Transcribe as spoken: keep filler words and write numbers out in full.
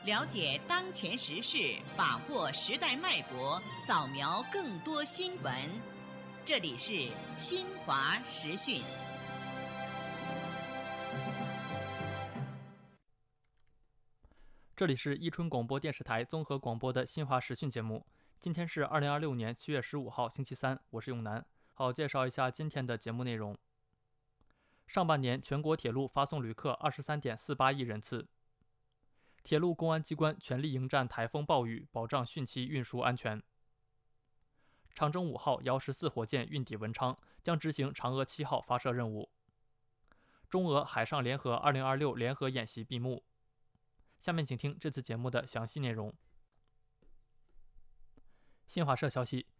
了解当前时事，把握时代脉搏，扫描更多新闻。这里是新华时讯。 这里是伊春广播电视台综合广播的新华时讯节目。今天是二零二六年七月十五号，星期三，我是永南。好，介绍一下今天的节目内容。上半年全国铁路发送旅客二十三点四八亿人次。铁路公安机关全力迎战台风暴雨，保障汛期运输安全。长征五号遥十四火箭运抵文昌，将执行嫦娥七号发射任务。中俄海上联合二零二六联合演习闭幕。下面请听这次节目的详细内容。新华社消息，